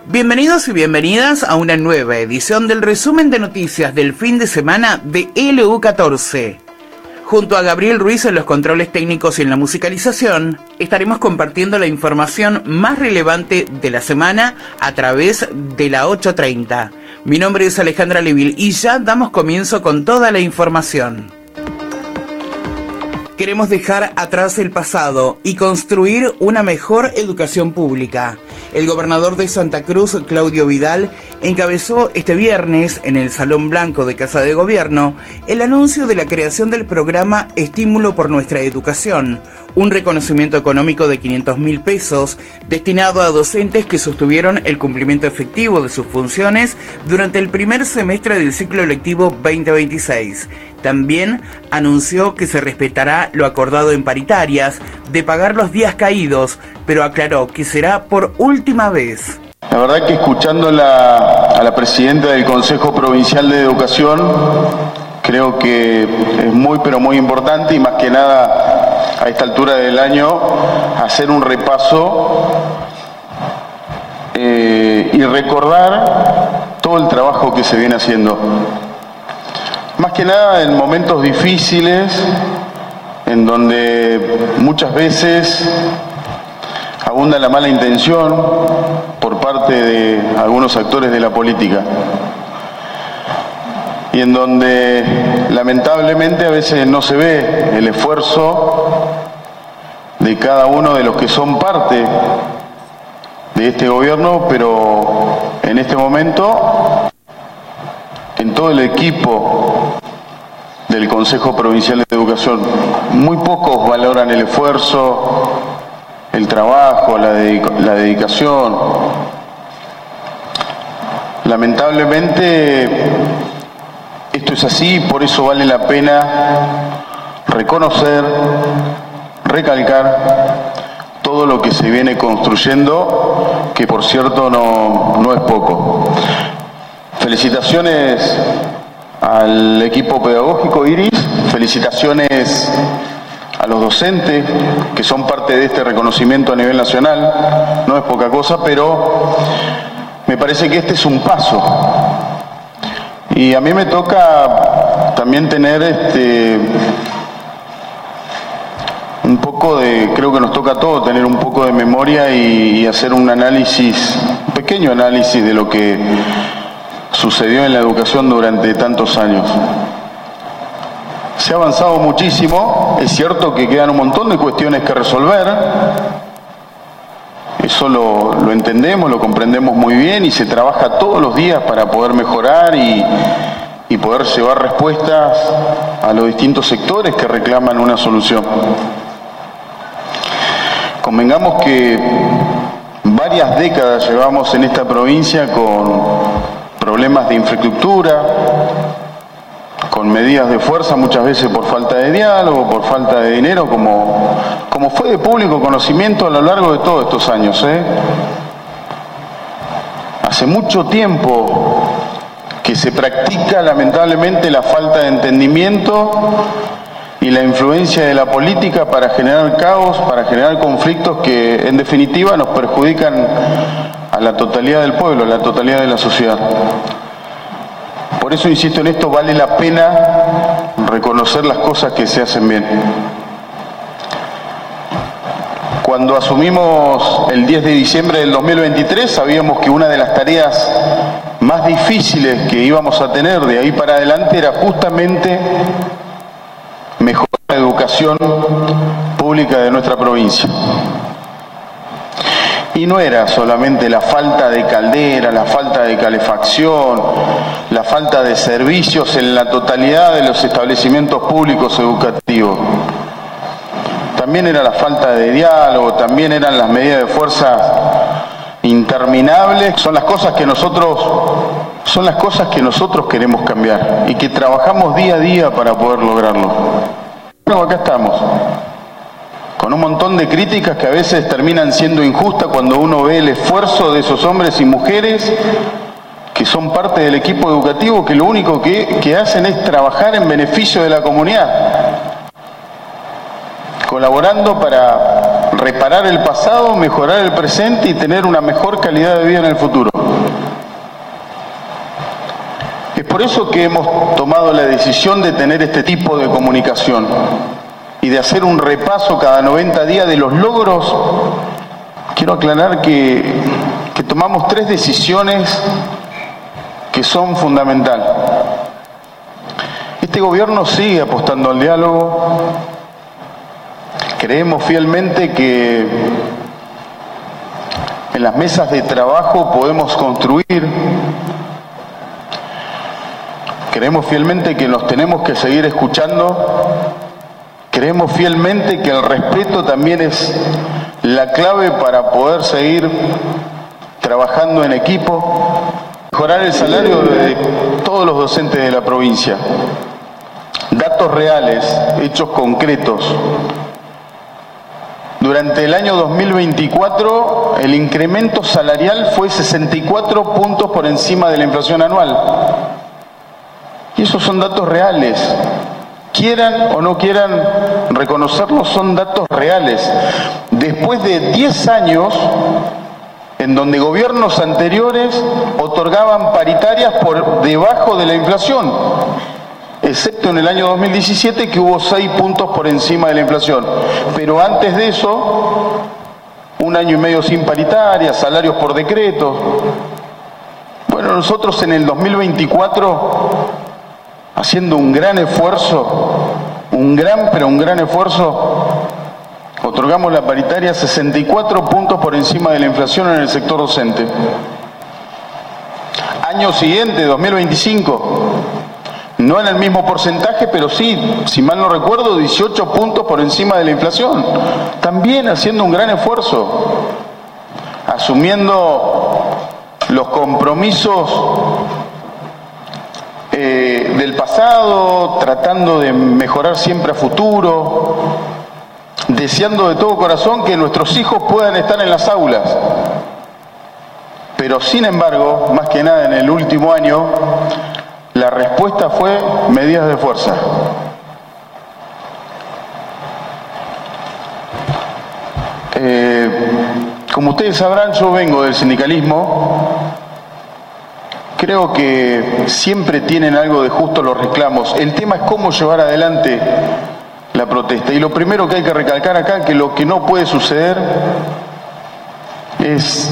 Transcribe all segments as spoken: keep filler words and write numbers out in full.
Bienvenidos y bienvenidas a una nueva edición del resumen de noticias del fin de semana de L U catorce. Junto a Gabriel Ruiz en los controles técnicos y en la musicalización, estaremos compartiendo la información más relevante de la semana a través de la ocho treinta. Mi nombre es Alejandra Levil y ya damos comienzo con toda la información. Queremos dejar atrás el pasado y construir una mejor educación pública. El gobernador de Santa Cruz, Claudio Vidal, encabezó este viernes en el Salón Blanco de Casa de Gobierno el anuncio de la creación del programa Estímulo por Nuestra Educación, un reconocimiento económico de quinientos mil pesos destinado a docentes que sostuvieron el cumplimiento efectivo de sus funciones durante el primer semestre del ciclo lectivo veinte veintiséis. También anunció que se respetará lo acordado en paritarias de pagar los días caídos, pero aclaró que será por última vez. La verdad que escuchándola a la presidenta del Consejo Provincial de Educación, creo que es muy pero muy importante y más que nada a esta altura del año hacer un repaso eh, y recordar todo el trabajo que se viene haciendo. Más que nada en momentos difíciles, en donde muchas veces abunda la mala intención por parte de algunos actores de la política. Y en donde lamentablemente a veces no se ve el esfuerzo de cada uno de los que son parte de este gobierno, pero en este momento en todo el equipo del Consejo Provincial de Educación. Muy pocos valoran el esfuerzo, el trabajo, la, dedica- la dedicación. Lamentablemente esto es así, por eso vale la pena reconocer, recalcar todo lo que se viene construyendo, que por cierto no, no es poco. Felicitaciones al equipo pedagógico Iris, felicitaciones a los docentes que son parte de este reconocimiento a nivel nacional, no es poca cosa, pero me parece que este es un paso. Y a mí me toca también tener este un poco de, creo que nos toca a todos tener un poco de memoria y, y hacer un análisis, un pequeño análisis de lo que sucedió en la educación durante tantos años. Se ha avanzado muchísimo, es cierto que quedan un montón de cuestiones que resolver, eso lo, lo entendemos, lo comprendemos muy bien y se trabaja todos los días para poder mejorar y, y poder llevar respuestas a los distintos sectores que reclaman una solución. Convengamos que varias décadas llevamos en esta provincia con problemas de infraestructura, con medidas de fuerza muchas veces por falta de diálogo, por falta de dinero, como, como fue de público conocimiento a lo largo de todos estos años. ¿eh? Hace mucho tiempo que se practica lamentablemente la falta de entendimiento y la influencia de la política para generar caos, para generar conflictos que en definitiva nos perjudican a la totalidad del pueblo, a la totalidad de la sociedad. Por eso insisto en esto, vale la pena reconocer las cosas que se hacen bien. Cuando asumimos el diez de diciembre del dos mil veintitrés, sabíamos que una de las tareas más difíciles que íbamos a tener de ahí para adelante era justamente mejorar la educación pública de nuestra provincia. Y no era solamente la falta de caldera, la falta de calefacción, la falta de servicios en la totalidad de los establecimientos públicos educativos. También era la falta de diálogo, también eran las medidas de fuerza interminables. Son las cosas que nosotros, son las cosas que nosotros queremos cambiar y que trabajamos día a día para poder lograrlo. Bueno, acá estamos, con un montón de críticas que a veces terminan siendo injustas cuando uno ve el esfuerzo de esos hombres y mujeres que son parte del equipo educativo, que lo único que, que hacen es trabajar en beneficio de la comunidad, colaborando para reparar el pasado, mejorar el presente y tener una mejor calidad de vida en el futuro. Es por eso que hemos tomado la decisión de tener este tipo de comunicación y de hacer un repaso cada noventa días de los logros. Quiero aclarar que, que tomamos tres decisiones que son fundamentales. Este gobierno sigue apostando al diálogo. Creemos fielmente que en las mesas de trabajo podemos construir. Creemos fielmente que nos tenemos que seguir escuchando. Creemos fielmente que el respeto también es la clave para poder seguir trabajando en equipo. Mejorar el salario de todos los docentes de la provincia. Datos reales, hechos concretos. Durante el año dos mil veinticuatro, el incremento salarial fue sesenta y cuatro puntos por encima de la inflación anual. Y esos son datos reales. Quieran o no quieran reconocerlos, son datos reales. Después de diez años en donde gobiernos anteriores otorgaban paritarias por debajo de la inflación, excepto en el año dos mil diecisiete, que hubo seis puntos por encima de la inflación. Pero antes de eso, un año y medio sin paritarias, salarios por decreto. Bueno, nosotros en el dos mil veinticuatro, haciendo un gran esfuerzo, un gran, pero un gran esfuerzo, otorgamos la paritaria sesenta y cuatro puntos por encima de la inflación en el sector docente. Año siguiente, dos mil veinticinco, no en el mismo porcentaje, pero sí, si mal no recuerdo, dieciocho puntos por encima de la inflación. También haciendo un gran esfuerzo, asumiendo los compromisos eh, del pasado, tratando de mejorar siempre a futuro, deseando de todo corazón que nuestros hijos puedan estar en las aulas. Pero sin embargo, más que nada en el último año, la respuesta fue medidas de fuerza. Eh, como ustedes sabrán, yo vengo del sindicalismo. Creo que siempre tienen algo de justo los reclamos. El tema es cómo llevar adelante la protesta. Y lo primero que hay que recalcar acá es que lo que no puede suceder es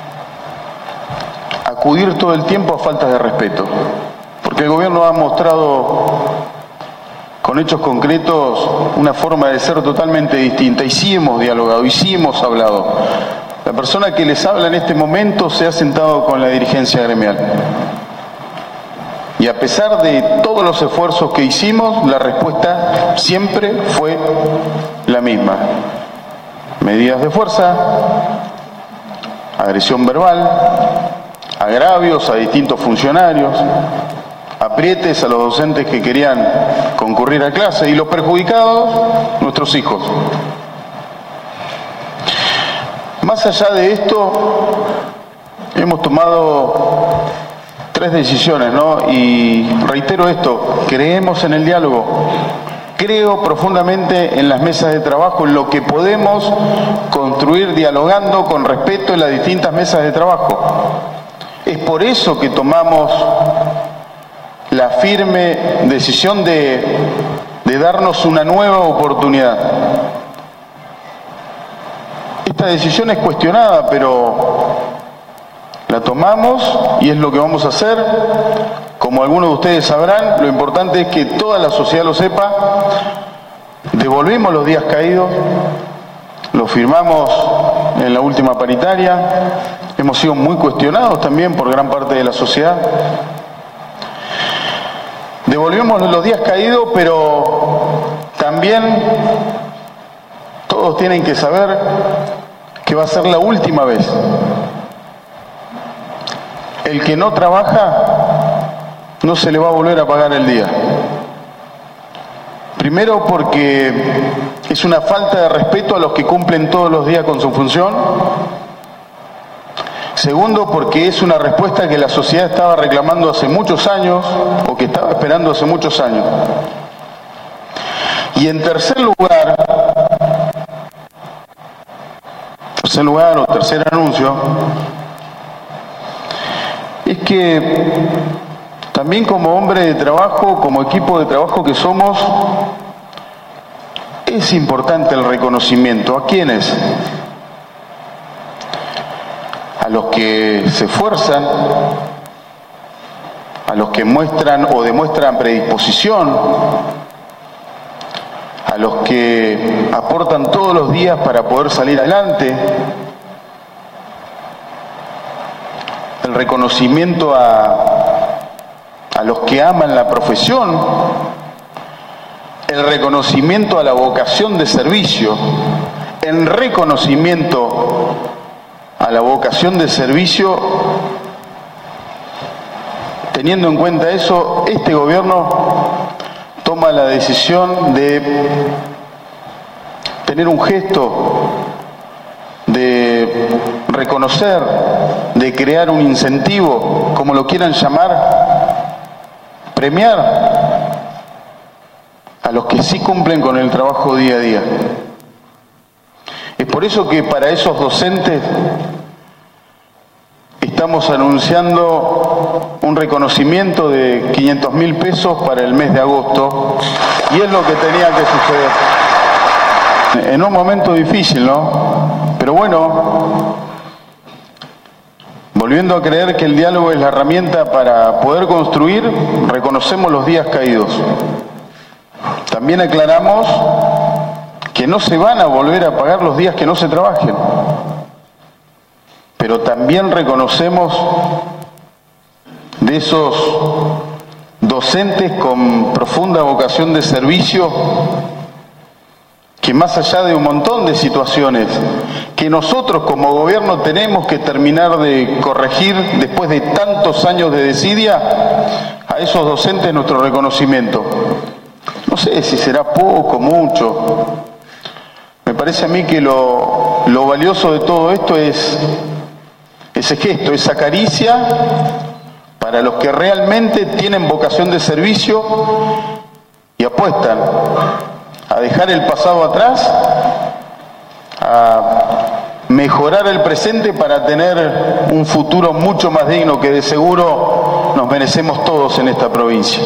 acudir todo el tiempo a faltas de respeto. Porque el gobierno ha mostrado con hechos concretos una forma de ser totalmente distinta. Y sí hemos dialogado, y sí hemos hablado. La persona que les habla en este momento se ha sentado con la dirigencia gremial. Y a pesar de todos los esfuerzos que hicimos, la respuesta siempre fue la misma. Medidas de fuerza, agresión verbal, agravios a distintos funcionarios, aprietes a los docentes que querían concurrir a clase y los perjudicados, nuestros hijos. Más allá de esto, hemos tomado tres decisiones, ¿no? Y reitero esto, creemos en el diálogo, creo profundamente en las mesas de trabajo, en lo que podemos construir dialogando con respeto en las distintas mesas de trabajo. Es por eso que tomamos la firme decisión de, de darnos una nueva oportunidad. Esta decisión es cuestionada, pero la tomamos y es lo que vamos a hacer. Como algunos de ustedes sabrán, lo importante es que toda la sociedad lo sepa. Devolvimos los días caídos, lo firmamos en la última paritaria, hemos sido muy cuestionados también por gran parte de la sociedad. Devolvimos los días caídos, pero también todos tienen que saber que va a ser la última vez. El que no trabaja, no se le va a volver a pagar el día. Primero porque es una falta de respeto a los que cumplen todos los días con su función. Segundo, porque es una respuesta que la sociedad estaba reclamando hace muchos años, o que estaba esperando hace muchos años. Y en tercer lugar, tercer lugar o tercer anuncio, es que También como hombre de trabajo, como equipo de trabajo que somos, es importante el reconocimiento. ¿A quiénes? A los que se esfuerzan, a los que muestran o demuestran predisposición, a los que aportan todos los días para poder salir adelante, el reconocimiento a, a los que aman la profesión, el reconocimiento a la vocación de servicio, el reconocimiento a la vocación de servicio. Teniendo en cuenta eso, este gobierno toma la decisión de tener un gesto, de reconocer, de crear un incentivo, como lo quieran llamar, premiar a los que sí cumplen con el trabajo día a día. Es por eso que para esos docentes estamos anunciando un reconocimiento de quinientos mil pesos para el mes de agosto, y es lo que tenía que suceder. En un momento difícil, ¿no? Pero bueno, volviendo a creer que el diálogo es la herramienta para poder construir, reconocemos los días caídos. También aclaramos que no se van a volver a pagar los días que no se trabajen. Pero también reconocemos de esos docentes con profunda vocación de servicio, que más allá de un montón de situaciones que nosotros como gobierno tenemos que terminar de corregir después de tantos años de desidia, a esos docentes nuestro reconocimiento. No sé si será poco, mucho. Me parece a mí que lo, lo valioso de todo esto es ese gesto, esa caricia para los que realmente tienen vocación de servicio y apuestan a dejar el pasado atrás, a mejorar el presente para tener un futuro mucho más digno que de seguro nos merecemos todos en esta provincia.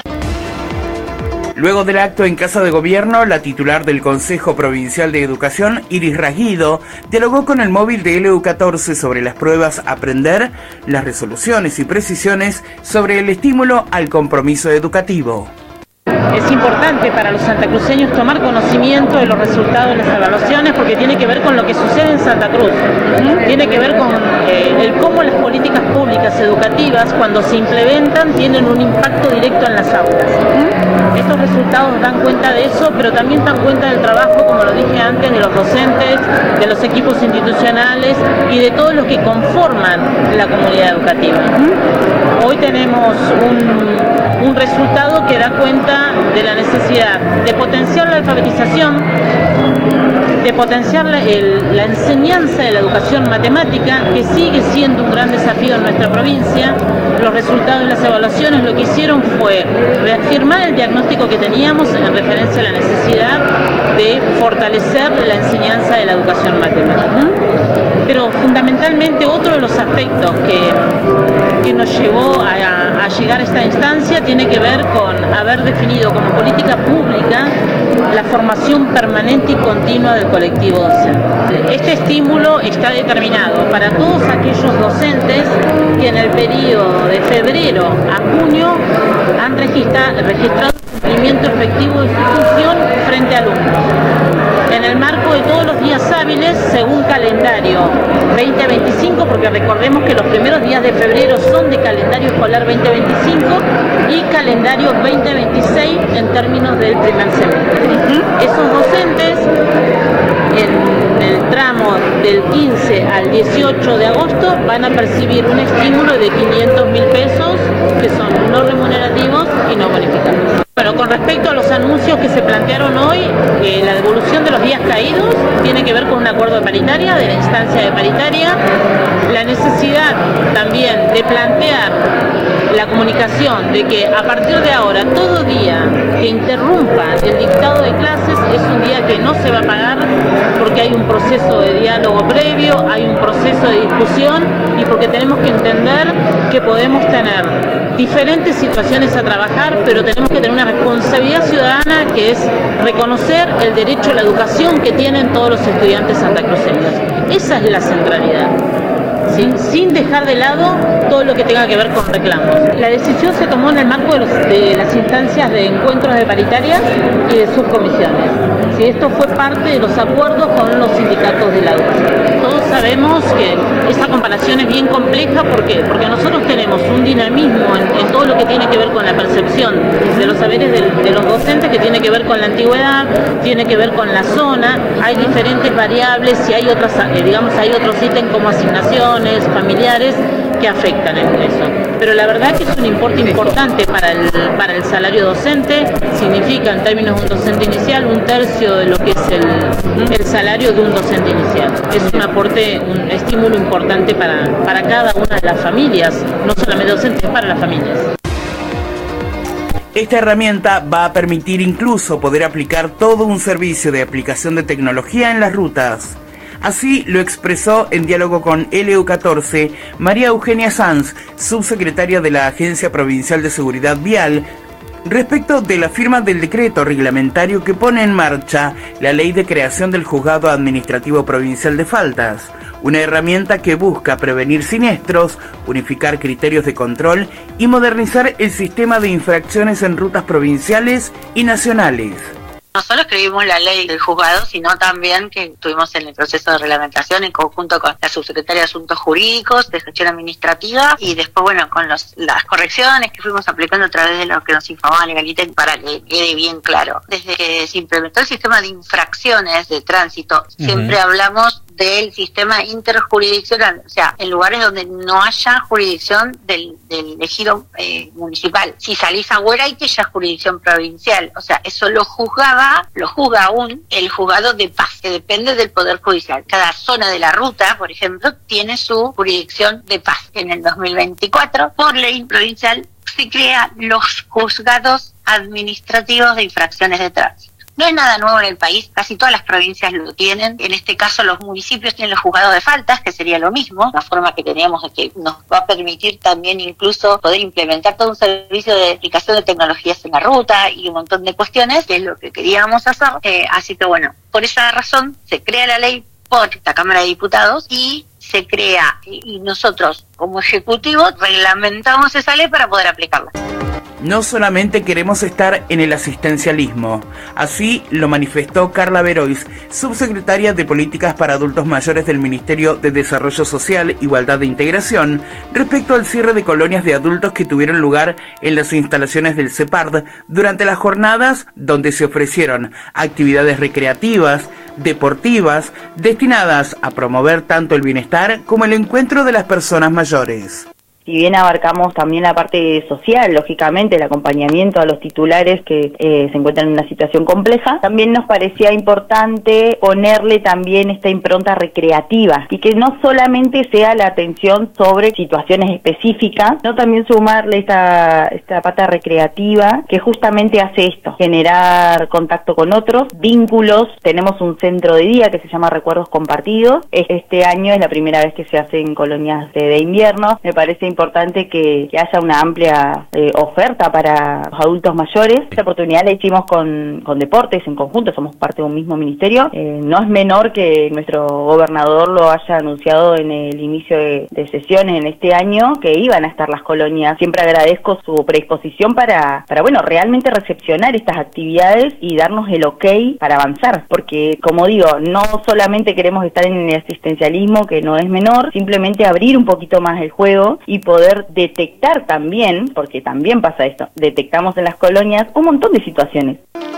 Luego del acto en Casa de Gobierno, la titular del Consejo Provincial de Educación, Iris Rasguido, dialogó con el móvil de L U catorce sobre las pruebas a aprender, las resoluciones y precisiones sobre el estímulo al compromiso educativo. Es importante para los santacruceños tomar conocimiento de los resultados de las evaluaciones, porque tiene que ver con lo que sucede en Santa Cruz. Tiene que ver con eh, el cómo las políticas públicas educativas, cuando se implementan, tienen un impacto directo en las aulas. Estos resultados dan cuenta de eso, pero también dan cuenta del trabajo, como lo dije antes, de los docentes, de los equipos institucionales y de todos los que conforman la comunidad educativa. Hoy tenemos un, un resultado que da cuenta de la necesidad de potenciar la alfabetización, de potenciar la, el, la enseñanza de la educación matemática, que sigue siendo un gran desafío en nuestra provincia. Los resultados de las evaluaciones lo que hicieron fue reafirmar el diagnóstico que teníamos en referencia a la necesidad de fortalecer la enseñanza de la educación matemática. Pero fundamentalmente otro de los aspectos que, que nos llevó a, a llegar a esta instancia tiene que ver con haber definido como política pública la formación permanente y continua del colectivo docente. Este estímulo está determinado para todos aquellos docentes que en el periodo de febrero a junio han registrado, registrado cumplimiento efectivo de su función frente a alumnos, en el marco de todos los días hábiles según calendario veinte veinticinco, porque recordemos que los primeros días de febrero son de calendario escolar veinte veinticinco y calendario veinte veintiséis en términos del primer semestre. Esos docentes en el tramo del quince al dieciocho de agosto van a percibir un estímulo de quinientos mil pesos, que son no remunerativos y no bonificados. Bueno, con respecto a los anuncios que se plantearon hoy, eh, la devolución de los días caídos tiene que ver con un acuerdo de paritaria, de la instancia de paritaria, la necesidad también de plantear la comunicación de que a partir de ahora, todo día que interrumpa el dictado de clases es un día que no se va a pagar, porque hay un proceso de diálogo previo, hay un proceso de discusión, y porque tenemos que entender que podemos tener diferentes situaciones a trabajar, pero tenemos que tener una responsabilidad ciudadana, que es reconocer el derecho a la educación que tienen todos los estudiantes santacruceños. Esa es la centralidad. ¿Sí? Sin dejar de lado todo lo que tenga que ver con reclamos. La decisión se tomó en el marco de, los, de las instancias de encuentros de paritarias y de subcomisiones. ¿Sí? Esto fue parte de los acuerdos con los sindicatos de la educación. Todos sabemos que esa comparación es bien compleja. ¿Por qué? Porque nosotros tenemos un dinamismo en, en todo lo que tiene que ver con la percepción de los saberes de, de los docentes, que tiene que ver con la antigüedad, tiene que ver con la zona, hay diferentes variables y hay otras, eh, digamos, hay otros ítems como asignación, familiares, que afectan el ingreso. Pero la verdad que es un importe importante para el, para el salario docente. Significa, en términos de un docente inicial, un tercio de lo que es el, el salario de un docente inicial. Es un aporte, un estímulo importante para, para cada una de las familias, no solamente docentes, para las familias. Esta herramienta va a permitir incluso poder aplicar todo un servicio de aplicación de tecnología en las rutas. Así lo expresó en diálogo con L U catorce María Eugenia Sanz, subsecretaria de la Agencia Provincial de Seguridad Vial, respecto de la firma del decreto reglamentario que pone en marcha la ley de creación del Juzgado Administrativo Provincial de Faltas, una herramienta que busca prevenir siniestros, unificar criterios de control y modernizar el sistema de infracciones en rutas provinciales y nacionales. No solo escribimos la ley del juzgado, sino también que estuvimos en el proceso de reglamentación en conjunto con la subsecretaria de Asuntos Jurídicos, de Gestión Administrativa, y después, bueno, con los, las correcciones que fuimos aplicando a través de lo que nos informaba Legalitet, para que quede bien claro. Desde que se implementó el sistema de infracciones de tránsito, uh-huh. siempre hablamos del sistema interjurisdiccional, o sea, en lugares donde no haya jurisdicción del, del ejido eh, municipal. Si salís afuera hay que ya jurisdicción provincial, o sea, eso lo juzgaba, lo juzga aún el juzgado de paz, que depende del Poder Judicial. Cada zona de la ruta, por ejemplo, tiene su jurisdicción de paz. En el dos mil veinticuatro, por ley provincial, se crean los juzgados administrativos de infracciones de tránsito. No es nada nuevo en el país, casi todas las provincias lo tienen. En este caso los municipios tienen los juzgados de faltas, que sería lo mismo, una forma que tenemos de que nos va a permitir también incluso poder implementar todo un servicio de aplicación de tecnologías en la ruta y un montón de cuestiones, que es lo que queríamos hacer. Eh, así que bueno, por esa razón se crea la ley por la Cámara de Diputados y se crea, y nosotros como Ejecutivo reglamentamos esa ley para poder aplicarla. No solamente queremos estar en el asistencialismo, así lo manifestó Carla Verois, subsecretaria de Políticas para Adultos Mayores del Ministerio de Desarrollo Social, Igualdad e Integración, respecto al cierre de colonias de adultos que tuvieron lugar en las instalaciones del CEPARD durante las jornadas donde se ofrecieron actividades recreativas, deportivas, destinadas a promover tanto el bienestar como el encuentro de las personas mayores. Si bien abarcamos también la parte social, lógicamente, el acompañamiento a los titulares que eh, se encuentran en una situación compleja, también nos parecía importante ponerle también esta impronta recreativa y que no solamente sea la atención sobre situaciones específicas, sino también sumarle esta, esta pata recreativa que justamente hace esto, generar contacto con otros, vínculos. Tenemos un centro de día que se llama Recuerdos Compartidos. Este año es la primera vez que se hace en colonias de, de invierno. Me parece importante importante que, que haya una amplia eh, oferta para los adultos mayores. Esta oportunidad la hicimos con, con deportes en conjunto, somos parte de un mismo ministerio. Eh, no es menor que nuestro gobernador lo haya anunciado en el inicio de, de sesiones en este año, que iban a estar las colonias. Siempre agradezco su predisposición para, para bueno, realmente recepcionar estas actividades y darnos el ok para avanzar, porque como digo, no solamente queremos estar en el asistencialismo, que no es menor, simplemente abrir un poquito más el juego y poder detectar también, porque también pasa esto, detectamos en las colonias un montón de situaciones.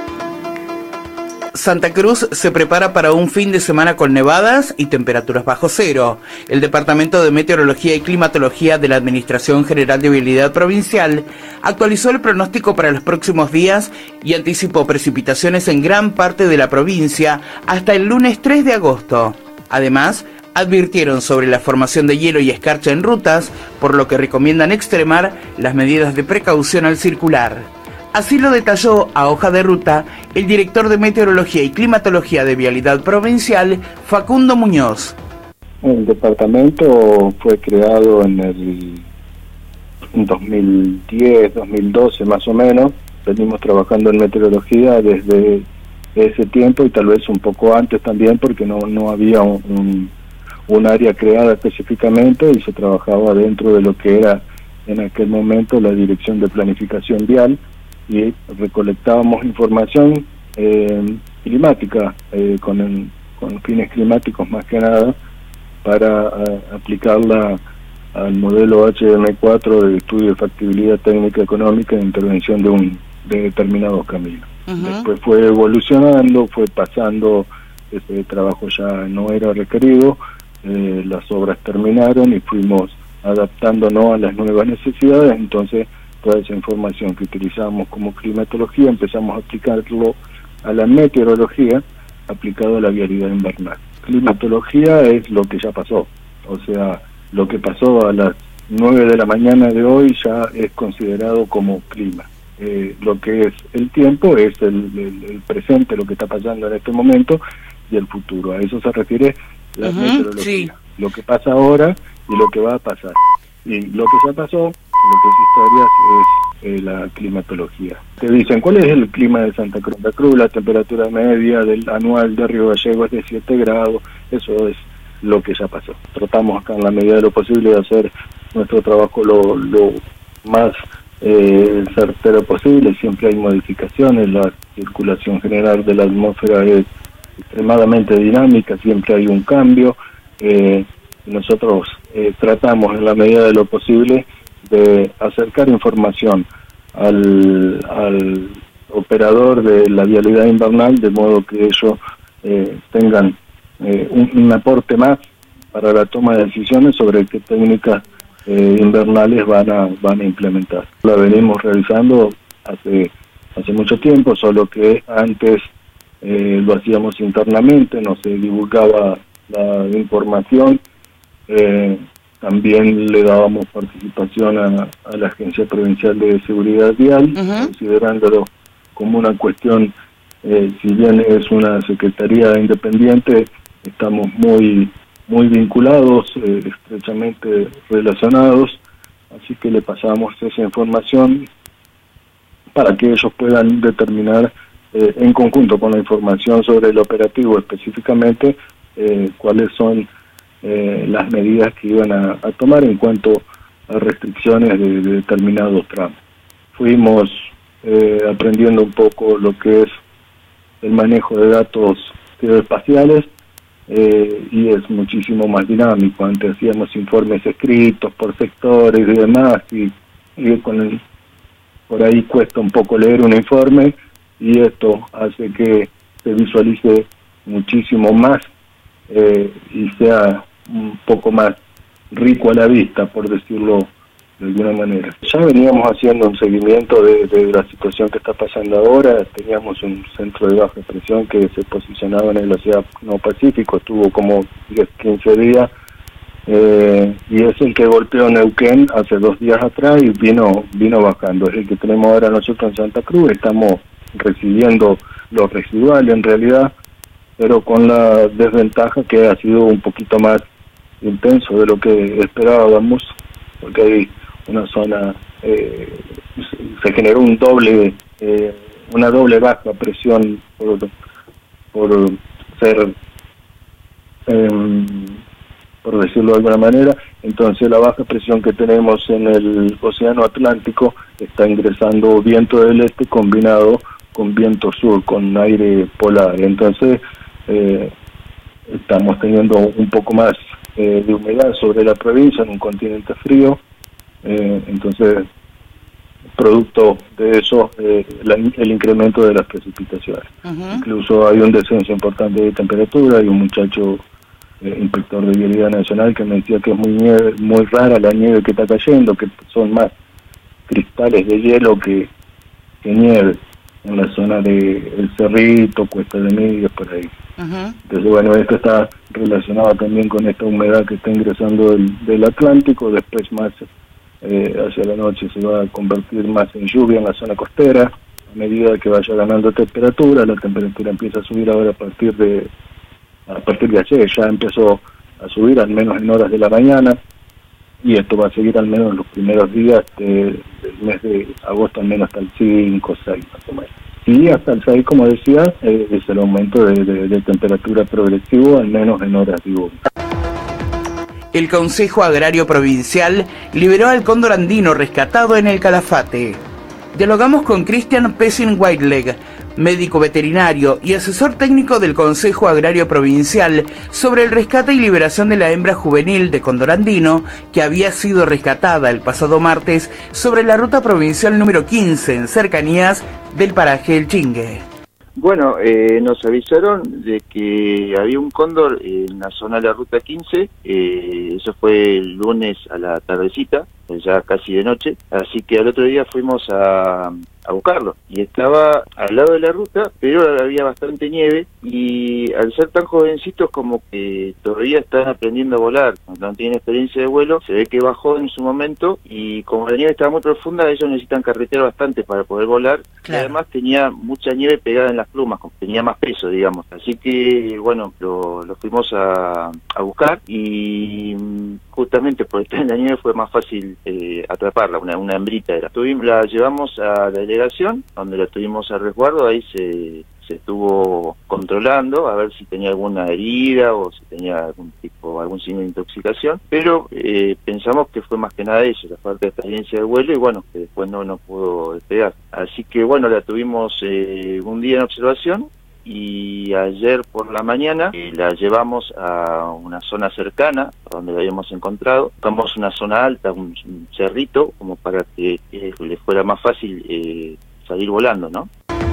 Santa Cruz se prepara para un fin de semana con nevadas y temperaturas bajo cero. El Departamento de Meteorología y Climatología de la Administración General de Vialidad Provincial actualizó el pronóstico para los próximos días y anticipó precipitaciones en gran parte de la provincia hasta el lunes tres de agosto. Además, Advirtieron sobre la formación de hielo y escarcha en rutas, por lo que recomiendan extremar las medidas de precaución al circular. Así lo detalló a hoja de ruta el director de Meteorología y Climatología de Vialidad Provincial, Facundo Muñoz. El departamento fue creado en el dos mil diez, dos mil doce más o menos. Venimos trabajando en meteorología desde ese tiempo y tal vez un poco antes también, porque no, no había un, un, un área creada específicamente y se trabajaba dentro de lo que era en aquel momento la Dirección de Planificación Vial, y recolectábamos información eh, climática eh, con, el, con fines climáticos más que nada, para a, aplicarla al modelo H M cuatro de estudio de factibilidad técnica económica de intervención de un de determinados caminos. Uh-huh. Después fue evolucionando, fue pasando, ese trabajo ya no era requerido, eh, las obras terminaron y fuimos adaptándonos a las nuevas necesidades. Entonces toda esa información que utilizamos como climatología empezamos a aplicarlo a la meteorología, aplicado a la vialidad invernal. Climatología es lo que ya pasó, o sea, lo que pasó a las nueve de la mañana de hoy ya es considerado como clima. Eh, lo que es el tiempo es el, el, el presente, lo que está pasando en este momento, y el futuro. A eso se refiere la uh-huh, meteorología. Sí. Lo que pasa ahora y lo que va a pasar. Y lo que ya pasó, lo que es historia, es eh, la climatología. Te dicen, ¿cuál es el clima de Santa Cruz? Santa Cruz, la temperatura media del anual de Río Gallego es de siete grados, eso es lo que ya pasó. Tratamos acá en la medida de lo posible de hacer nuestro trabajo lo, lo más eh, certero posible. Siempre hay modificaciones, la circulación general de la atmósfera es extremadamente dinámica, siempre hay un cambio. Eh, nosotros eh, tratamos en la medida de lo posible de acercar información al, al operador de la vialidad invernal, de modo que ellos eh, tengan eh, un, un aporte más para la toma de decisiones sobre qué técnicas eh, invernales van a van a implementar. La venimos realizando hace hace mucho tiempo, solo que antes eh, lo hacíamos internamente, no se divulgaba la información. Eh, también le dábamos participación a, a la Agencia Provincial de Seguridad Vial, uh-huh. considerándolo como una cuestión, eh, si bien es una secretaría independiente, estamos muy muy vinculados, eh, estrechamente relacionados, así que le pasamos esa información para que ellos puedan determinar eh, en conjunto con la información sobre el operativo específicamente eh, cuáles son Eh, las medidas que iban a, a tomar en cuanto a restricciones de, de determinados tramos. Fuimos eh, aprendiendo un poco lo que es el manejo de datos geoespaciales eh, y es muchísimo más dinámico. Antes hacíamos informes escritos por sectores y demás, y, y con el, por ahí cuesta un poco leer un informe, y esto hace que se visualice muchísimo más eh, y sea un poco más rico a la vista, por decirlo de alguna manera. Ya veníamos haciendo un seguimiento de, de la situación que está pasando ahora. Teníamos un centro de baja presión que se posicionaba en el Océano Pacífico, estuvo como diez, quince días, eh, y es el que golpeó Neuquén hace dos días atrás y vino vino bajando. Es el que tenemos ahora nosotros en Santa Cruz. Estamos recibiendo lo residual en realidad, pero con la desventaja que ha sido un poquito más intenso de lo que esperábamos, porque hay una zona, eh, se generó un doble, eh, una doble baja presión por, por ser, eh, por decirlo de alguna manera. Entonces la baja presión que tenemos en el Océano Atlántico está ingresando viento del este combinado con viento sur, con aire polar. Entonces eh, estamos teniendo un poco más eh, de humedad sobre la provincia en un continente frío, eh, entonces producto de eso eh, la, el incremento de las precipitaciones. Uh-huh. Incluso hay un descenso importante de temperatura. Hay un muchacho eh, inspector de vialidad nacional que me decía que es muy nieve, muy rara la nieve que está cayendo, que son más cristales de hielo que, que nieve. en la zona de El Cerrito, Cuesta de Millas, por ahí. Uh-huh. Entonces, bueno, esto está relacionado también con esta humedad que está ingresando del, del Atlántico, después más eh, hacia la noche se va a convertir más en lluvia en la zona costera. A medida que vaya ganando temperatura, la temperatura empieza a subir ahora a partir de a partir de ayer, ya empezó a subir al menos en horas de la mañana, y esto va a seguir al menos los primeros días de, del mes de agosto, al menos hasta el cinco, seis más o menos. Y hasta el seis, como decía, eh, es el aumento de, de, de temperatura progresivo, al menos en horas diurnas. El Consejo Agrario Provincial liberó al cóndor andino rescatado en el Calafate. Dialogamos con Christian Pessin-Whiteleg, médico veterinario y asesor técnico del Consejo Agrario Provincial, sobre el rescate y liberación de la hembra juvenil de cóndor andino que había sido rescatada el pasado martes sobre la ruta provincial número quince en cercanías del paraje El Chingue. Bueno, eh, nos avisaron de que había un cóndor en la zona de la ruta quince, eh, eso fue el lunes a la tardecita, ya casi de noche, así que al otro día fuimos a, a buscarlo, y estaba al lado de la ruta, pero había bastante nieve, y al ser tan jovencitos como que todavía están aprendiendo a volar, no tienen experiencia de vuelo, se ve que bajó en su momento, y como la nieve estaba muy profunda, ellos necesitan carretear bastante para poder volar, claro. Y además tenía mucha nieve pegada en las plumas, tenía más peso, digamos, así que bueno, lo, lo fuimos a, a buscar, y justamente por estar en la nieve fue más fácil eh, atraparla, una, una hembrita era. Tuvimos, la llevamos a la delegación, donde la tuvimos a resguardo, ahí se, se estuvo controlando a ver si tenía alguna herida o si tenía algún tipo, algún signo de intoxicación, pero eh, pensamos que fue más que nada eso, la falta de experiencia de vuelo, y bueno, que después no, no pudo despegar. Así que bueno, la tuvimos eh, un día en observación, y ayer por la mañana eh, la llevamos a una zona cercana donde la habíamos encontrado. Buscamos una zona alta, un, un cerrito, como para que eh, le fuera más fácil eh, salir volando, ¿no?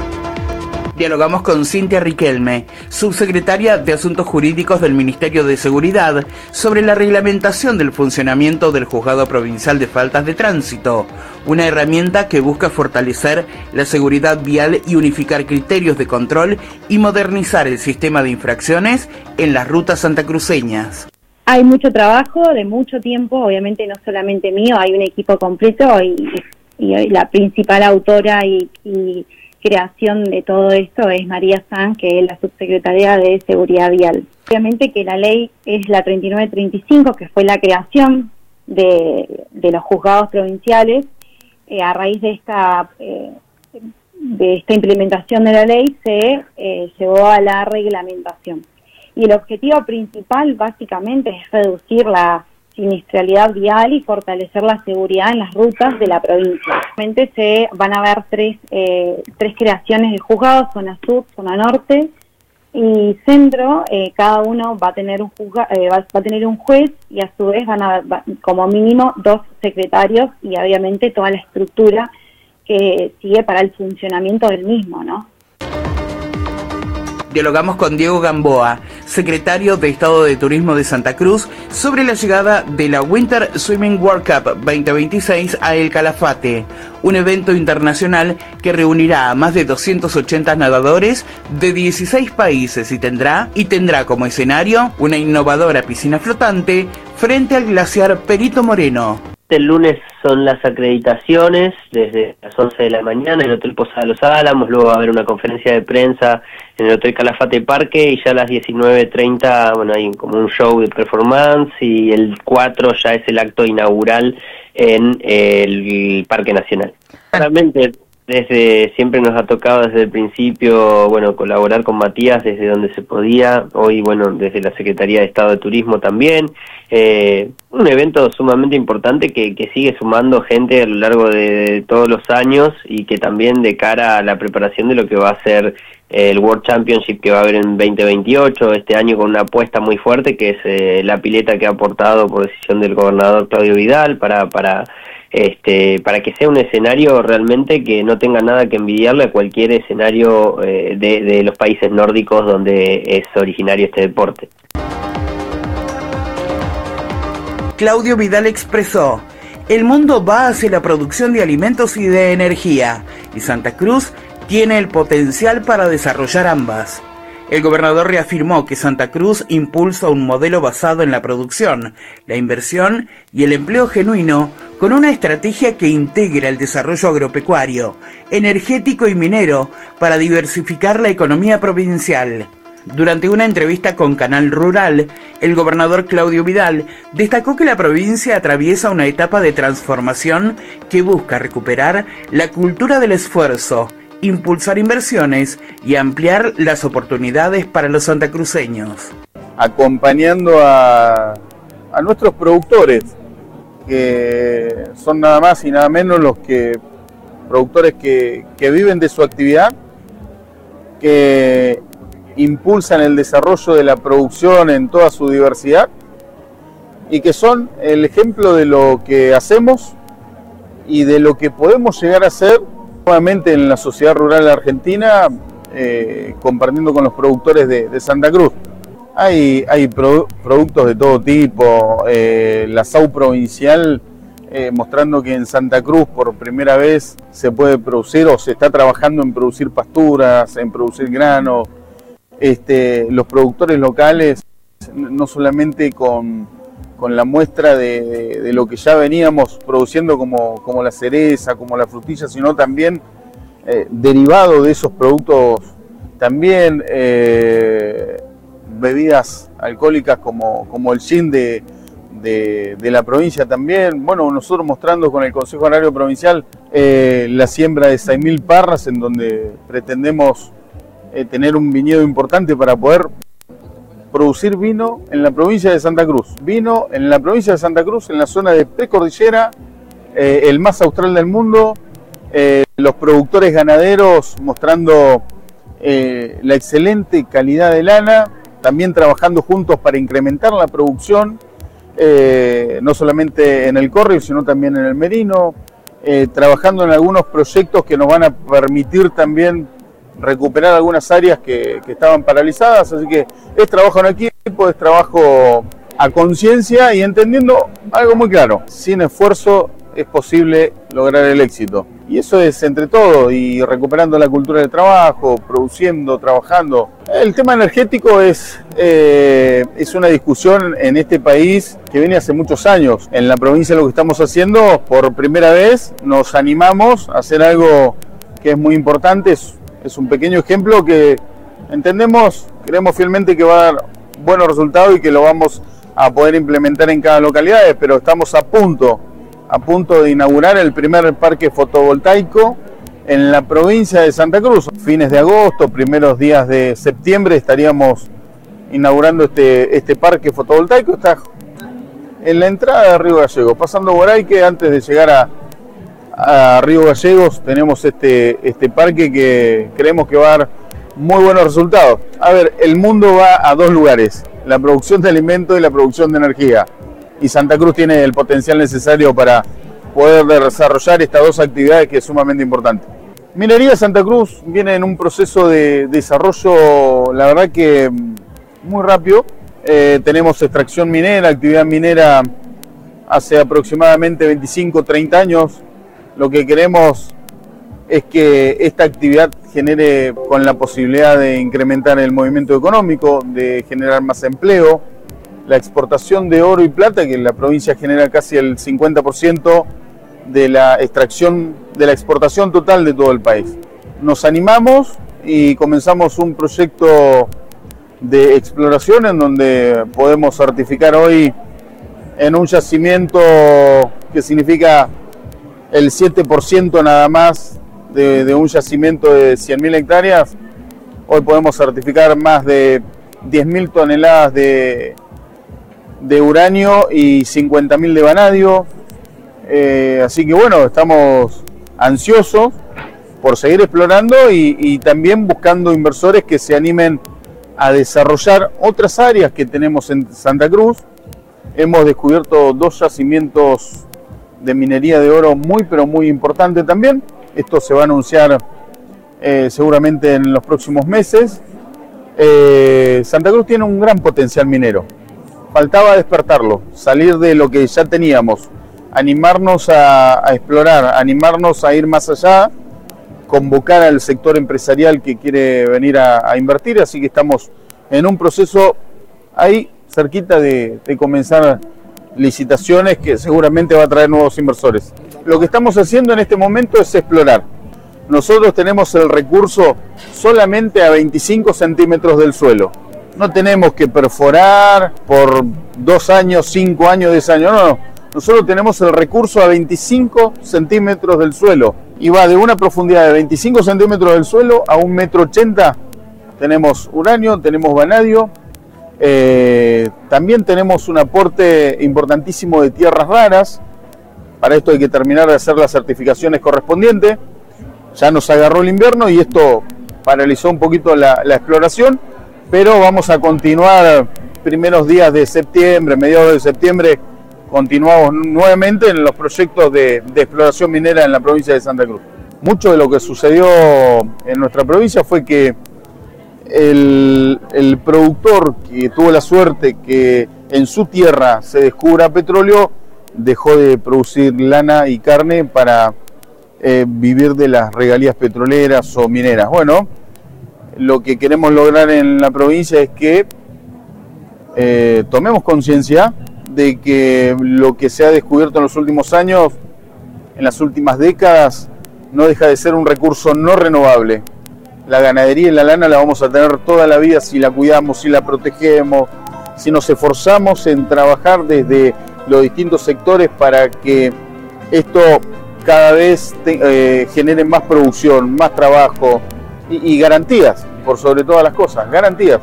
Dialogamos con Cintia Riquelme, subsecretaria de Asuntos Jurídicos del Ministerio de Seguridad, sobre la reglamentación del funcionamiento del Juzgado Provincial de Faltas de Tránsito, una herramienta que busca fortalecer la seguridad vial y unificar criterios de control y modernizar el sistema de infracciones en las rutas santacruceñas. Hay mucho trabajo de mucho tiempo, obviamente no solamente mío, hay un equipo completo, y, y la principal autora y, y creación de todo esto es María Sanz, que es la subsecretaria de Seguridad Vial. Obviamente que la ley es la treinta y nueve treinta y cinco, que fue la creación de, de los juzgados provinciales. Eh, a raíz de esta eh, de esta implementación de la ley se eh, llevó a la reglamentación. Y el objetivo principal básicamente es reducir la siniestralidad vial y fortalecer la seguridad en las rutas de la provincia. Realmente se van a haber tres eh, tres creaciones de juzgados: zona sur, zona norte y centro. Eh, cada uno va a tener un juzga, eh, va, va a tener un juez, y a su vez van a va, como mínimo dos secretarios, y obviamente toda la estructura que sigue para el funcionamiento del mismo, ¿no? Dialogamos con Diego Gamboa, secretario de Estado de Turismo de Santa Cruz, sobre la llegada de la Winter Swimming World Cup veinte veintiséis a El Calafate, un evento internacional que reunirá a más de doscientos ochenta nadadores de dieciséis países y tendrá, y tendrá como escenario una innovadora piscina flotante frente al glaciar Perito Moreno. El lunes son las acreditaciones desde las once de la mañana en el Hotel Posada Los Álamos, luego va a haber una conferencia de prensa en el Hotel Calafate Parque, y ya a las diecinueve treinta, bueno, hay como un show de performance, y el cuatro ya es el acto inaugural en el Parque Nacional. Claramente, desde siempre nos ha tocado desde el principio, bueno, colaborar con Matías desde donde se podía. Hoy, bueno, desde la Secretaría de Estado de Turismo también. Eh, un evento sumamente importante que, que sigue sumando gente a lo largo de, de todos los años, y que también de cara a la preparación de lo que va a ser el World Championship que va a haber en veinte veintiocho, este año con una apuesta muy fuerte que es eh, la pileta que ha aportado por decisión del gobernador Claudio Vidal para para este para que sea un escenario realmente que no tenga nada que envidiarle a cualquier escenario eh, de, de los países nórdicos donde es originario este deporte. Claudio Vidal expresó: el mundo va hacia la producción de alimentos y de energía, y Santa Cruz tiene el potencial para desarrollar ambas. El gobernador reafirmó que Santa Cruz impulsa un modelo basado en la producción, la inversión y el empleo genuino, con una estrategia que integra el desarrollo agropecuario, energético y minero para diversificar la economía provincial. Durante una entrevista con Canal Rural, el gobernador Claudio Vidal destacó que la provincia atraviesa una etapa de transformación que busca recuperar la cultura del esfuerzo, impulsar inversiones y ampliar las oportunidades para los santacruceños. Acompañando a, a nuestros productores, que son nada más y nada menos los que productores que, que viven de su actividad, que impulsan el desarrollo de la producción en toda su diversidad y que son el ejemplo de lo que hacemos y de lo que podemos llegar a hacer nuevamente en la sociedad rural argentina, eh, compartiendo con los productores de, de Santa Cruz. Hay, hay pro, productos de todo tipo, eh, la S A U provincial eh, mostrando que en Santa Cruz por primera vez se puede producir o se está trabajando en producir pasturas, en producir grano. Este, los productores locales, no solamente con, con la muestra de, de, de lo que ya veníamos produciendo como, como la cereza, como la frutilla, sino también eh, derivado de esos productos, también eh, bebidas alcohólicas como, como el gin de, de, de la provincia también. Bueno, nosotros mostrando con el Consejo Agrario Provincial eh, la siembra de seis mil parras, en donde pretendemos Eh, tener un viñedo importante para poder producir vino en la provincia de Santa Cruz. Vino en la provincia de Santa Cruz, en la zona de precordillera, eh, el más austral del mundo, eh, los productores ganaderos mostrando eh, la excelente calidad de lana, también trabajando juntos para incrementar la producción, eh, no solamente en el córrego, sino también en el merino, eh, trabajando en algunos proyectos que nos van a permitir también recuperar algunas áreas que, que estaban paralizadas, así que es trabajo en equipo, es trabajo a conciencia y entendiendo algo muy claro: sin esfuerzo es posible lograr el éxito, y eso es entre todos, y recuperando la cultura del trabajo, produciendo, trabajando. El tema energético es, eh, es una discusión en este país que viene hace muchos años. En la provincia lo que estamos haciendo, por primera vez nos animamos a hacer algo que es muy importante. Es, Es un pequeño ejemplo que entendemos, creemos fielmente que va a dar buenos resultados y que lo vamos a poder implementar en cada localidad, pero estamos a punto, a punto de inaugurar el primer parque fotovoltaico en la provincia de Santa Cruz. Fines de agosto, primeros días de septiembre estaríamos inaugurando este, este parque fotovoltaico. Está en la entrada de Río Gallegos, pasando por ahí, que antes de llegar a a Río Gallegos tenemos este, este parque que creemos que va a dar muy buenos resultados. A ver, el mundo va a dos lugares: la producción de alimentos y la producción de energía, y Santa Cruz tiene el potencial necesario para poder desarrollar estas dos actividades, que es sumamente importante. Minería Santa Cruz viene en un proceso de desarrollo, la verdad que muy rápido. Eh, tenemos extracción minera, actividad minera hace aproximadamente veinticinco, treinta años. Lo que queremos es que esta actividad genere, con la posibilidad de incrementar el movimiento económico, de generar más empleo, la exportación de oro y plata, que en la provincia genera casi el cincuenta por ciento de la extracción, de la exportación total de todo el país. Nos animamos y comenzamos un proyecto de exploración en donde podemos certificar hoy en un yacimiento que significa el siete por ciento nada más de, de un yacimiento de cien mil hectáreas. Hoy podemos certificar más de diez mil toneladas de, de uranio y cincuenta mil de vanadio. Eh, así que bueno, estamos ansiosos por seguir explorando y, y también buscando inversores que se animen a desarrollar otras áreas que tenemos en Santa Cruz. Hemos descubierto dos yacimientos de minería de oro muy pero muy importante también. Esto se va a anunciar eh, seguramente en los próximos meses. Eh, Santa Cruz tiene un gran potencial minero. Faltaba despertarlo, salir de lo que ya teníamos, animarnos a, a explorar, animarnos a ir más allá convocar al sector empresarial que quiere venir a, a invertir, así que estamos en un proceso ahí cerquita de, de comenzar licitaciones que seguramente va a traer nuevos inversores. Lo que estamos haciendo en este momento es explorar. Nosotros tenemos el recurso solamente a veinticinco centímetros del suelo. No tenemos que perforar por dos años, cinco años, diez años, no, no. Nosotros tenemos el recurso a veinticinco centímetros del suelo y va de una profundidad de veinticinco centímetros del suelo a un metro ochenta. Tenemos uranio, tenemos vanadio, eh, también tenemos un aporte importantísimo de tierras raras. Para esto hay que terminar de hacer las certificaciones correspondientes. Ya nos agarró el invierno y esto paralizó un poquito la, la exploración, pero vamos a continuar primeros días de septiembre, mediados de septiembre, continuamos nuevamente en los proyectos de, de exploración minera en la provincia de Santa Cruz. Mucho de lo que sucedió en nuestra provincia fue que el, el productor que tuvo la suerte que en su tierra se descubra petróleo, dejó de producir lana y carne para eh, vivir de las regalías petroleras o mineras. Bueno, lo que queremos lograr en la provincia es que eh, tomemos conciencia de que lo que se ha descubierto en los últimos años, en las últimas décadas, no deja de ser un recurso no renovable. La ganadería y la lana la vamos a tener toda la vida si la cuidamos, si la protegemos, si nos esforzamos en trabajar desde los distintos sectores para que esto cada vez te, eh, genere más producción, más trabajo y, y garantías, por sobre todas las cosas, garantías.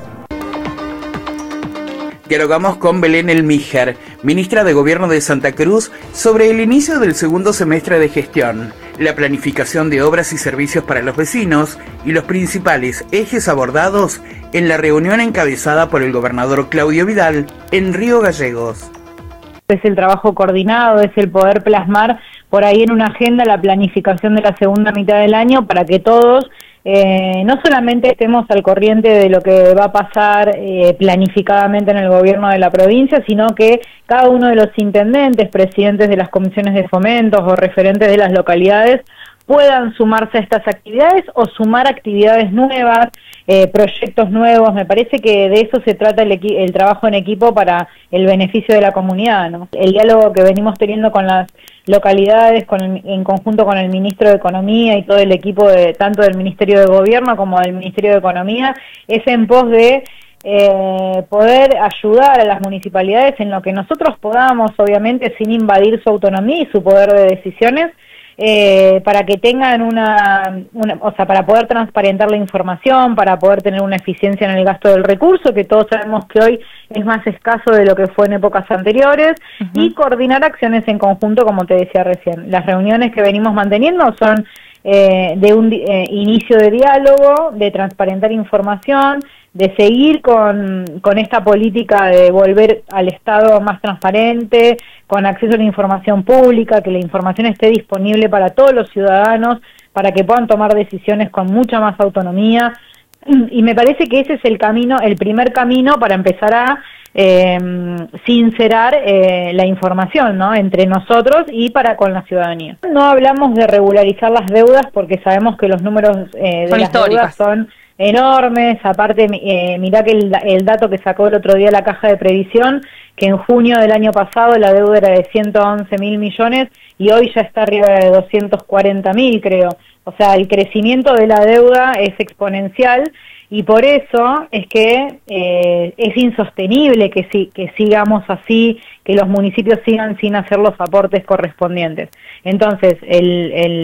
Dialogamos con Belén Elmíjar, ministra de Gobierno de Santa Cruz, sobre el inicio del segundo semestre de gestión, la planificación de obras y servicios para los vecinos y los principales ejes abordados en la reunión encabezada por el gobernador Claudio Vidal en Río Gallegos. Es el trabajo coordinado, es el poder plasmar por ahí en una agenda la planificación de la segunda mitad del año para que todos Eh, no solamente estemos al corriente de lo que va a pasar eh, planificadamente en el gobierno de la provincia, sino que cada uno de los intendentes, presidentes de las comisiones de fomentos o referentes de las localidades puedan sumarse a estas actividades o sumar actividades nuevas, eh, proyectos nuevos. Me parece que de eso se trata el, el trabajo en equipo para el beneficio de la comunidad, ¿no? El diálogo que venimos teniendo con las localidades, con el, en conjunto con el ministro de Economía y todo el equipo de tanto del Ministerio de Gobierno como del Ministerio de Economía, es en pos de eh, poder ayudar a las municipalidades en lo que nosotros podamos, obviamente sin invadir su autonomía y su poder de decisiones, Eh, para que tengan una, una, o sea, para poder transparentar la información, para poder tener una eficiencia en el gasto del recurso, que todos sabemos que hoy es más escaso de lo que fue en épocas anteriores, uh-huh. y coordinar acciones en conjunto, como te decía recién. Las reuniones que venimos manteniendo son eh, de un eh, inicio de diálogo, de transparentar información, de seguir con, con esta política de volver al Estado más transparente, con acceso a la información pública, que la información esté disponible para todos los ciudadanos, para que puedan tomar decisiones con mucha más autonomía. Y me parece que ese es el camino, el primer camino para empezar a eh, sincerar eh, la información, ¿no?, entre nosotros y para con la ciudadanía. No hablamos de regularizar las deudas porque sabemos que los números eh, de son las históricas. deudas son enormes. Aparte, eh, mirá que el, el dato que sacó el otro día la Caja de Previsión, que en junio del año pasado la deuda era de ciento once mil millones y hoy ya está arriba de doscientos cuarenta mil, creo. O sea, el crecimiento de la deuda es exponencial y por eso es que eh, es insostenible que, si, que sigamos así, que los municipios sigan sin hacer los aportes correspondientes. Entonces, el... el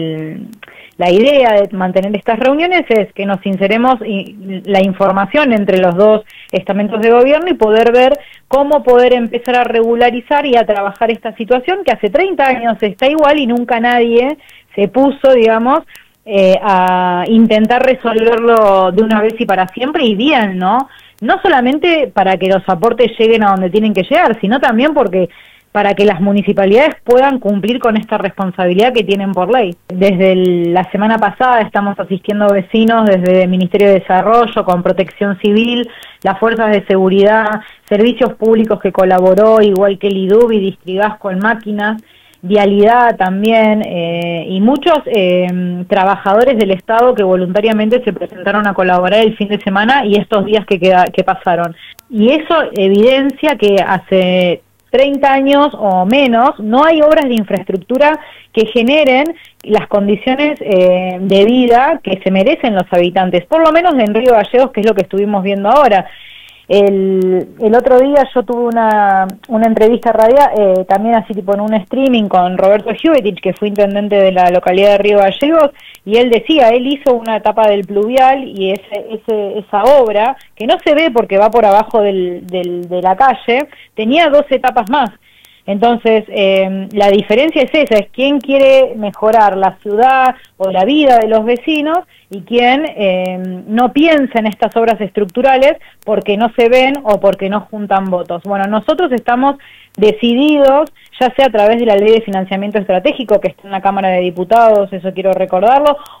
La idea de mantener estas reuniones es que nos sinceremos la información entre los dos estamentos de gobierno y poder ver cómo poder empezar a regularizar y a trabajar esta situación que hace treinta años está igual y nunca nadie se puso, digamos, eh, a intentar resolverlo de una vez y para siempre y bien, ¿no? No solamente para que los aportes lleguen a donde tienen que llegar, sino también porque para que las municipalidades puedan cumplir con esta responsabilidad que tienen por ley. Desde el, la semana pasada estamos asistiendo vecinos desde el Ministerio de Desarrollo, con Protección Civil, las fuerzas de seguridad, servicios públicos que colaboró, igual que el I D U B y Distrigas con máquinas, vialidad también, eh, y muchos eh, trabajadores del Estado que voluntariamente se presentaron a colaborar el fin de semana y estos días que, queda, que pasaron. Y eso evidencia que hace treinta años o menos no hay obras de infraestructura que generen las condiciones eh, de vida que se merecen los habitantes, por lo menos en Río Gallegos, que es lo que estuvimos viendo ahora. El, el otro día yo tuve una, una entrevista radial, eh, también así tipo en un streaming con Roberto Giuvetich, que fue intendente de la localidad de Río Gallegos, y él decía, él hizo una etapa del pluvial y ese, ese, esa obra, que no se ve porque va por abajo del, del, de la calle, tenía dos etapas más. Entonces, eh, la diferencia es esa, es quién quiere mejorar la ciudad o la vida de los vecinos y quién eh, no piensa en estas obras estructurales porque no se ven o porque no juntan votos. Bueno, nosotros estamos decididos, ya sea a través de la Ley de Financiamiento Estratégico que está en la Cámara de Diputados, eso quiero recordarlo,